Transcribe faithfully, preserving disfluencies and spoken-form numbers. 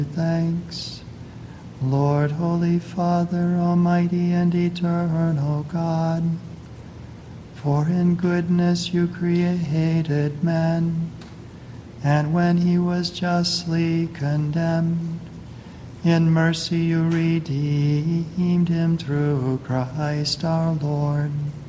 Thanks. Lord, Holy Father, Almighty and Eternal God, for in goodness you created man, and when he was justly condemned, in mercy you redeemed him through Christ our Lord.